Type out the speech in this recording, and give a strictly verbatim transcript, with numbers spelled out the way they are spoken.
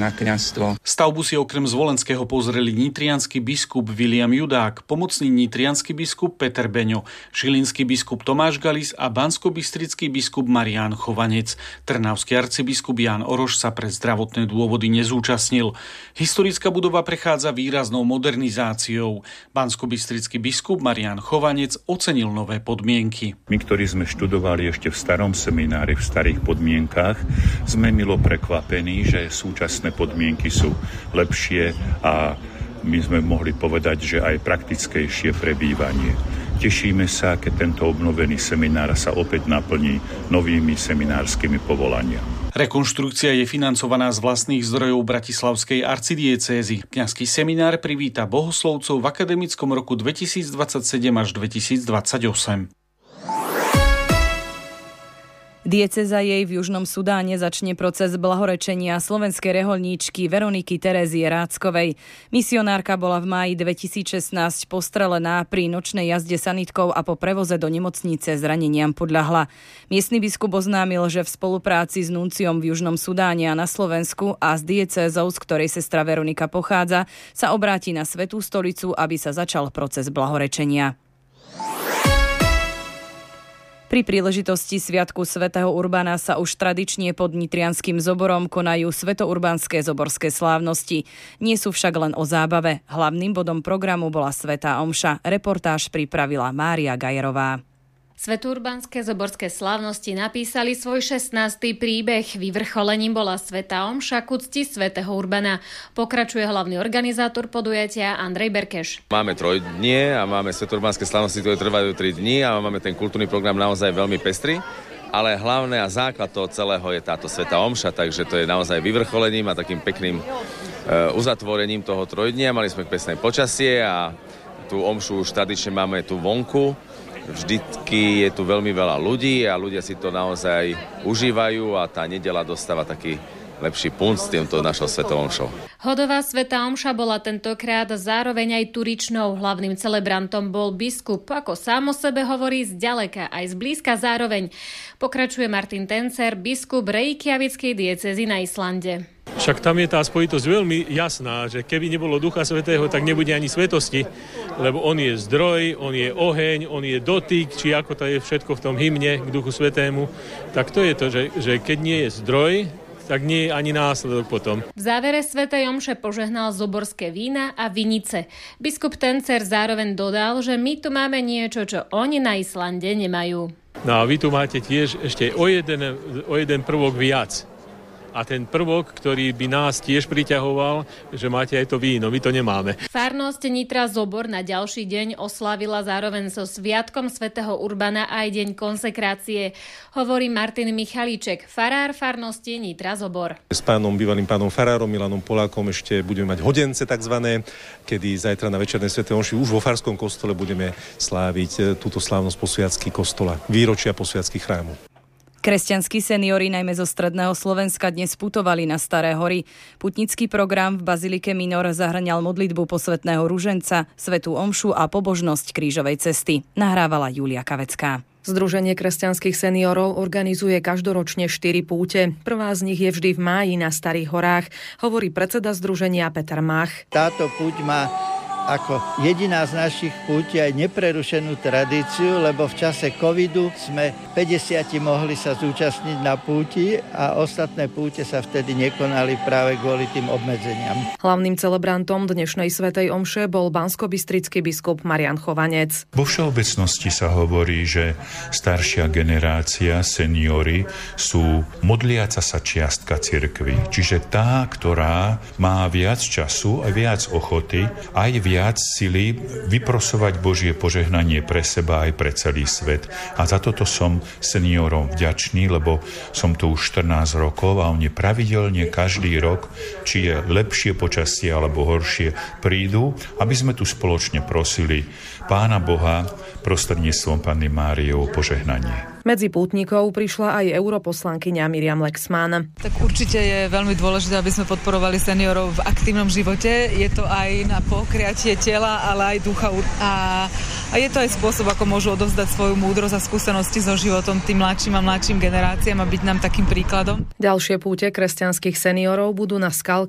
na kňazstvo. Stavbu si okrem Zvolenského pozreli nitriansky biskup Viliam Judák, pomocný nitriansky biskup Peter Beňo, žilinský biskup Tomáš Galis a banskobystrický biskup Marián Chovanec. Trnavský arcibiskup Ján Oroš sa pre zdravotné dôvody nezúčastnil. Historická budova prechádza výraznou modernizáciou. Banskobystrický biskup Marián Chovanec ocenil nové podmienky. My, ktorí sme študovali ešte v starom seminári, v starých podmienkách, sme milo prekvapení, že súčasné podmienky sú lepšie a my sme mohli povedať, že aj praktickejšie prebývanie. Tešíme sa, keď tento obnovený seminár sa opäť naplní novými seminárskymi povolaniami. Rekonštrukcia je financovaná z vlastných zdrojov bratislavskej arcidiecézy. Kňazský seminár privíta bohoslovcov v akademickom roku dvetisícdvadsaťsedem až dvetisícdvadsaťosem. Diecéza jej v Južnom Sudáne začne proces blahorečenia slovenskej rehoľníčky Veroniky Terézie Ráckovej. Misionárka bola v máji dvetisícšestnásť postrelená pri nočnej jazde sanitkou a po prevoze do nemocnice zraneniam podľahla. Miestny biskup oznámil, že v spolupráci s nunciom v Južnom Sudáne a na Slovensku a s diecézou, z ktorej sestra Veronika pochádza, sa obráti na Svätú stolicu, aby sa začal proces blahorečenia. Pri príležitosti Sviatku svätého Urbana sa už tradične pod nitrianskym zoborom konajú svätourbánske zoborské slávnosti. Nie sú však len o zábave. Hlavným bodom programu bola svätá omša. Reportáž pripravila Mária Gajerová. Svätourbánske zoborské slávnosti napísali svoj šestnásty príbeh. Vyvrcholením bola svätá omša k úcti svätého Urbana. Pokračuje hlavný organizátor podujatia Andrej Berkeš. Máme trojdnie a máme svätourbánske slávnosti, ktoré trvajú tri dni a máme ten kultúrny program naozaj veľmi pestrý. Ale hlavné a základ toho celého je táto svätá omša, takže to je naozaj vyvrcholením a takým pekným e, uzatvorením toho trojdnia. Mali sme pekné počasie a tú omšu už tradične máme tu vonku. Vždycky je tu veľmi veľa ľudí a ľudia si to naozaj užívajú a tá nedeľa dostáva taký lepší punc s týmto našou svetou omšou. Hodová svätá omša bola tentokrát zároveň aj turičnou. Hlavným celebrantom bol biskup, ako sám o sebe hovorí, zďaleka aj zblízka zároveň. Pokračuje Martin Tencer, biskup Reykjavíckej diecézy na Islande. Však tam je tá spojitosť veľmi jasná, že keby nebolo Ducha Svätého, tak nebude ani svetosti, lebo on je zdroj, on je oheň, on je dotyk, či ako to je všetko v tom hymne k Duchu Svätému. Tak to je to, že, že keď nie je zdroj, tak nie je ani následok potom. V závere svätej omše požehnal zoborské vína a vinice. Biskup Tencer zároveň dodal, že my tu máme niečo, čo oni na Islande nemajú. No a vy tu máte tiež ešte o jeden, o jeden prvok viac. A ten prvok, ktorý by nás tiež priťahoval, že máte aj to víno, my to nemáme. Farnosť Nitra Zobor na ďalší deň oslávila zároveň so Sviatkom svätého Urbana aj deň konsekrácie. Hovorí Martin Michalíček, farár farnosti Nitra Zobor. S pánom, bývalým pánom farárom Milanom Polákom ešte budeme mať hodence takzvané, kedy zajtra na večernej svätej omši už vo farskom kostole budeme sláviť túto slávnosť posviatsky kostola, výročia posviatsky chrámu. Kresťanskí seniori najmä zo stredného Slovenska dnes putovali na Staré hory. Putnický program v Bazilike Minor zahŕňal modlitbu posvätného ruženca, svätú omšu a pobožnosť krížovej cesty. Nahrávala Julia Kavecká. Združenie kresťanských seniorov organizuje každoročne štyri púte. Prvá z nich je vždy v máji na Starých horách, hovorí predseda združenia Peter Mach. Táto púť má ako jediná z našich púti aj neprerušenú tradíciu, lebo v čase covidu sme päťdesiat mohli sa zúčastniť na púti a ostatné púte sa vtedy nekonali práve kvôli tým obmedzeniam. Hlavným celebrantom dnešnej svätej omše bol banskobystrický biskup Marián Chovanec. Vo všeobecnosti sa hovorí, že staršia generácia, seniori, sú modliaca sa čiastka cirkvi. Čiže tá, ktorá má viac času a viac ochoty, aj viac viac sily vyprosovať Božie požehnanie pre seba aj pre celý svet. A za toto som seniorom vďačný, lebo som tu už štrnásť rokov a oni pravidelne každý rok, či je lepšie počasie alebo horšie, prídu, aby sme tu spoločne prosili Pána Boha prostredníctvom Panny Márie o požehnanie. Medzi pútnikov prišla aj europoslankyňa Miriam Lexman. Tak určite je veľmi dôležité, aby sme podporovali seniorov v aktívnom živote. Je to aj na pokriatie tela, ale aj ducha. A, a je to aj spôsob, ako môžu odovzdať svoju múdrosť a skúsenosti so životom tým mladším a mladším generáciám a byť nám takým príkladom. Ďalšie púte kresťanských seniorov budú na Skalke